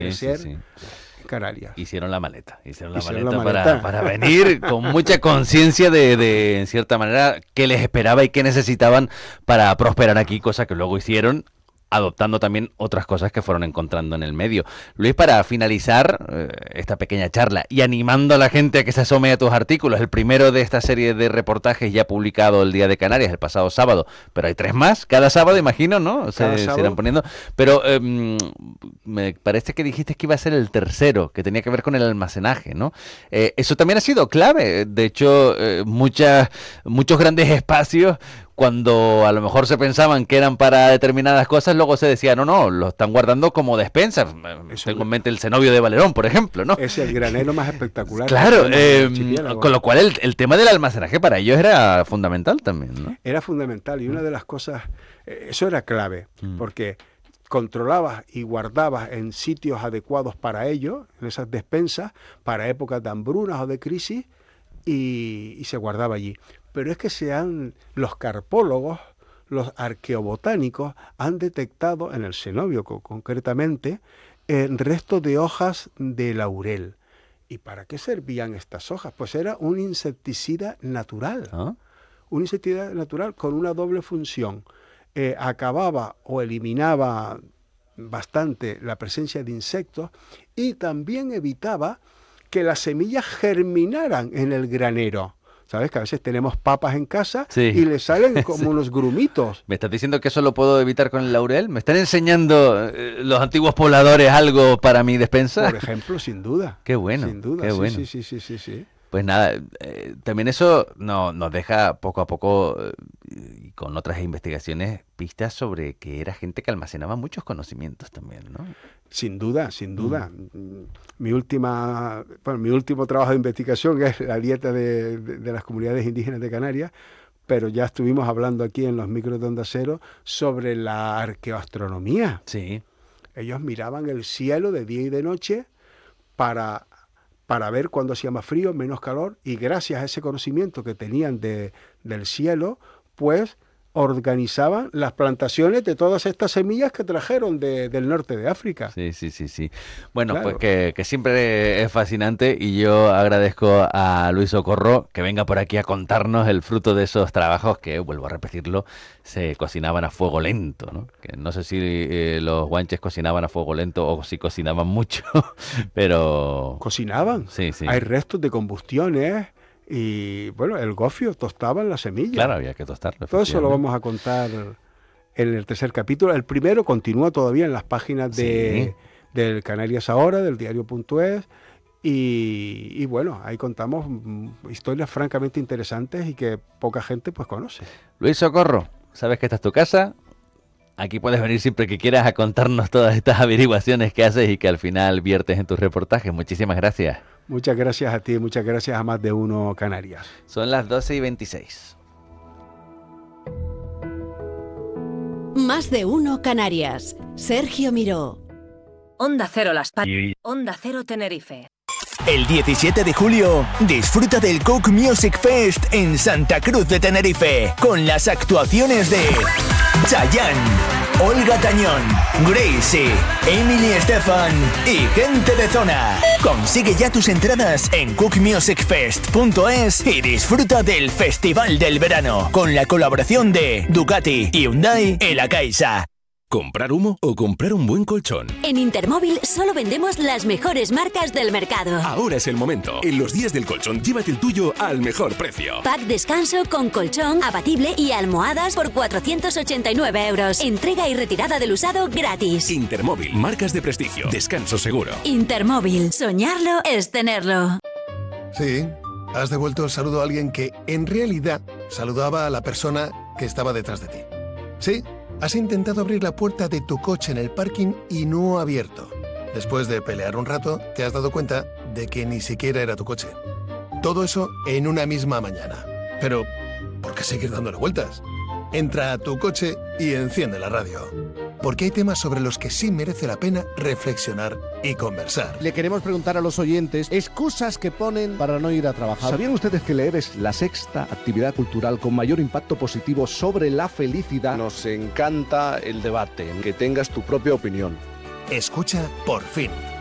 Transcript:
crecer sí. en Canarias. Hicieron la maleta para venir con mucha conciencia de, en cierta manera, qué les esperaba y qué necesitaban para prosperar aquí, cosa que luego hicieron, adoptando también otras cosas que fueron encontrando en el medio. Luis, para finalizar esta pequeña charla y animando a la gente a que se asome a tus artículos, el primero de esta serie de reportajes ya publicado el Día de Canarias, el pasado sábado, pero hay 3 más, cada sábado imagino, ¿no? Se irán poniendo, pero me parece que dijiste que iba a ser el tercero, que tenía que ver con el almacenaje, ¿no? Eso también ha sido clave, de hecho, muchos grandes espacios, cuando a lo mejor se pensaban que eran para determinadas cosas, luego se decía, no, lo están guardando como despensa. Tengo en mente el cenobio de Valerón, por ejemplo, ¿no? Es el granero más espectacular. Claro, con lo cual el tema del almacenaje para ellos era fundamental también, ¿no? Era fundamental, y una de las cosas, eso era clave, porque controlabas y guardabas en sitios adecuados para ello, en esas despensas, para épocas de hambrunas o de crisis, y se guardaba allí. Pero es que los carpólogos, los arqueobotánicos, han detectado en el cenobio concretamente restos de hojas de laurel. ¿Y para qué servían estas hojas? Pues era un insecticida natural. ¿Ah? Un insecticida natural con una doble función. Acababa o eliminaba bastante la presencia de insectos y también evitaba que las semillas germinaran en el granero. ¿Sabes? Que a veces tenemos papas en casa y le salen como unos grumitos. ¿Me estás diciendo que eso lo puedo evitar con el laurel? ¿Me están enseñando los antiguos pobladores algo para mi despensa? Por ejemplo, sin duda. Qué bueno. Sin duda, qué bueno. Sí. Pues nada, también eso nos deja poco a poco, con otras investigaciones, pistas sobre que era gente que almacenaba muchos conocimientos también, ¿no? Sin duda. Mi último trabajo de investigación es la dieta de las comunidades indígenas de Canarias, pero ya estuvimos hablando aquí en los micros de Onda Cero sobre la arqueoastronomía. Sí. Ellos miraban el cielo de día y de noche para ver cuándo hacía más frío, menos calor, y gracias a ese conocimiento que tenían del cielo, pues organizaban las plantaciones de todas estas semillas que trajeron del norte de África. Sí. Bueno, claro. Pues que siempre es fascinante, y yo agradezco a Luis Socorro que venga por aquí a contarnos el fruto de esos trabajos que, vuelvo a repetirlo, se cocinaban a fuego lento, ¿no? Que no sé si los guanches cocinaban a fuego lento o si cocinaban mucho, pero... ¿Cocinaban? Sí. Hay restos de combustiones. Y bueno, el gofio tostaban la semilla. Claro, había que tostarlo. Todo eso lo vamos a contar en el tercer capítulo. El primero continúa todavía en las páginas del Canarias Ahora, del diario.es. Y bueno, ahí contamos historias francamente interesantes y que poca gente pues conoce. Luis Socorro, sabes que esta es tu casa. Aquí puedes venir siempre que quieras a contarnos todas estas averiguaciones que haces y que al final viertes en tus reportajes. Muchísimas gracias. Muchas gracias a ti, muchas gracias a Más de Uno Canarias. Son las 12:26. Más de Uno Canarias. Sergio Miró. Onda Cero Las Palmas. Onda Cero Tenerife. El 17 de julio, disfruta del Coke Music Fest en Santa Cruz de Tenerife, con las actuaciones de Chayanne, Olga Tañón, Gracie, Emily Estefan y gente de zona. Consigue ya tus entradas en cookmusicfest.es y disfruta del Festival del Verano, con la colaboración de Ducati, Hyundai y La Caixa. ¿Comprar humo o comprar un buen colchón? En Intermóvil solo vendemos las mejores marcas del mercado. Ahora es el momento. En los días del colchón, llévate el tuyo al mejor precio. Pack descanso con colchón, abatible y almohadas por 489 euros. Entrega y retirada del usado gratis. Intermóvil, marcas de prestigio, descanso seguro. Intermóvil, soñarlo es tenerlo. Sí, has devuelto el saludo a alguien que, en realidad, saludaba a la persona que estaba detrás de ti. Sí. Has intentado abrir la puerta de tu coche en el parking y no ha abierto. Después de pelear un rato, te has dado cuenta de que ni siquiera era tu coche. Todo eso en una misma mañana. Pero, ¿por qué seguir dándole vueltas? Entra a tu coche y enciende la radio. Porque hay temas sobre los que sí merece la pena reflexionar y conversar. Le queremos preguntar a los oyentes excusas que ponen para no ir a trabajar. ¿Sabían ustedes que leer es la sexta actividad cultural con mayor impacto positivo sobre la felicidad? Nos encanta el debate, que tengas tu propia opinión. Escucha Por Fin.